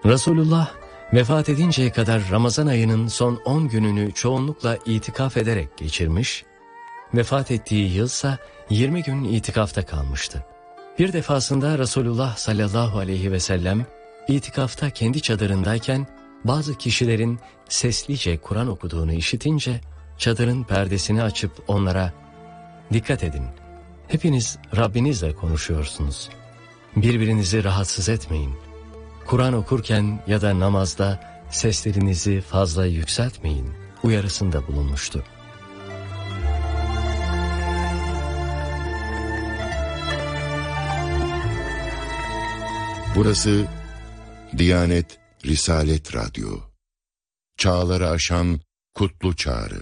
Resulullah vefat edinceye kadar Ramazan ayının son 10 gününü çoğunlukla itikaf ederek geçirmiş, vefat ettiği yılsa 20 gün itikafta kalmıştı. Bir defasında Resulullah sallallahu aleyhi ve sellem itikafta kendi çadırındayken bazı kişilerin seslice Kur'an okuduğunu işitince çadırın perdesini açıp onlara "Dikkat edin, hepiniz Rabbinizle konuşuyorsunuz. Birbirinizi rahatsız etmeyin. Kur'an okurken ya da namazda seslerinizi fazla yükseltmeyin" uyarısında bulunmuştu. Burası Diyanet Risalet Radyo. Çağları aşan kutlu çağrı.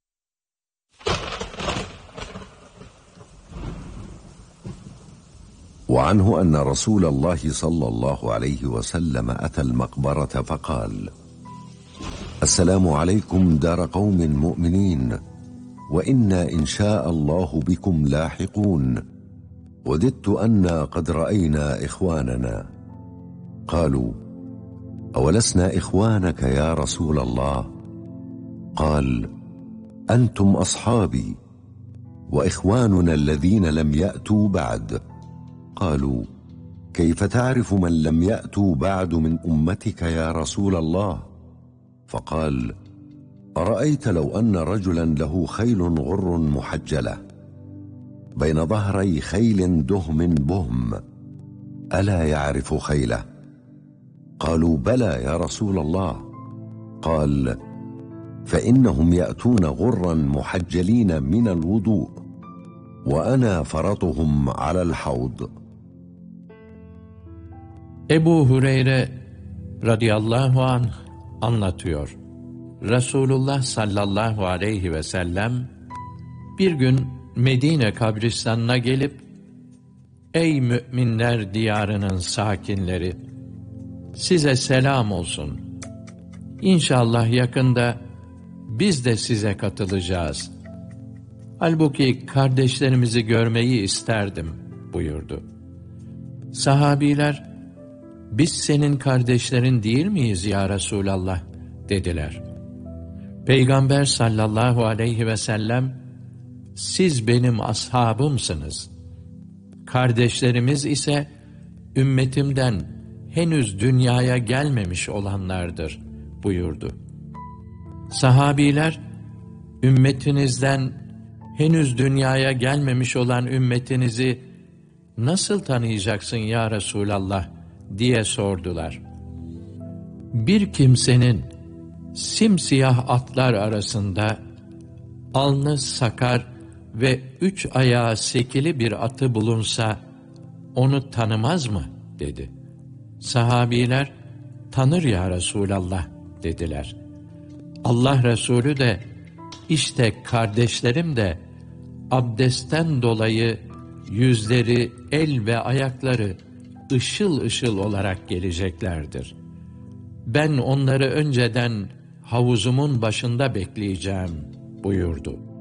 وعنه أن رسول الله صلى الله عليه وسلم أتى المقبرة فقال: السلام عليكم دار قوم مؤمنين وإنا إن شاء الله بكم لاحقون وددت أنا قد رأينا إخواننا. قالوا: أولسنا إخوانك يا رسول الله؟ قال: أنتم أصحابي وإخواننا الذين لم يأتوا بعد. قالوا: كيف تعرف من لم يأتوا بعد من أمتك يا رسول الله؟ فقال: أرأيت لو أن رجلا له خيل غر محجلة بين ظهري خيل دهم بهم ألا يعرف خيله؟ قالوا: بلى يا رسول الله. قال: فإنهم يأتون غرا محجلين من الوضوء وأنا فرطهم على الحوض. Ebu Hureyre radıyallahu anh anlatıyor. Resulullah sallallahu aleyhi ve sellem bir gün Medine kabristanına gelip, "Ey müminler diyarının sakinleri, size selam olsun. İnşallah yakında biz de size katılacağız. Halbuki kardeşlerimizi görmeyi isterdim" buyurdu. Sahabiler, "Biz senin kardeşlerin değil miyiz ya Resulallah?" dediler. Peygamber sallallahu aleyhi ve sellem, "Siz benim ashabımsınız. Kardeşlerimiz ise ümmetimden henüz dünyaya gelmemiş olanlardır" buyurdu. Sahabiler, "Ümmetinizden henüz dünyaya gelmemiş olan ümmetinizi nasıl tanıyacaksın ya Resulallah?" diye sordular. Bir kimsenin simsiyah atlar arasında alnı sakar ve 3 ayağı sekili bir atı bulunsa onu tanımaz mı dedi. Sahabiler, "Tanır ya Resulallah" dediler. Allah Resulü de, "İşte kardeşlerim de abdestten dolayı yüzleri, el ve ayakları ışıl ışıl olarak geleceklerdir. Ben onları önceden havuzumun başında bekleyeceğim" buyurdu.